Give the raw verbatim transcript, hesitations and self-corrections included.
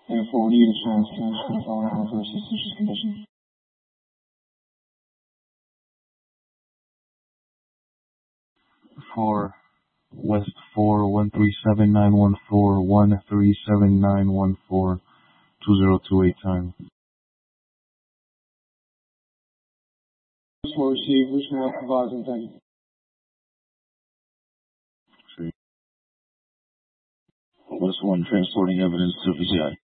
Therefore, need insurance to phone out versus suspicious condition. For West four one three seven nine one four one three seven nine one four two zero two eight time. Will receive, wish me well, advising, thank you. West one transporting evidence to V C I.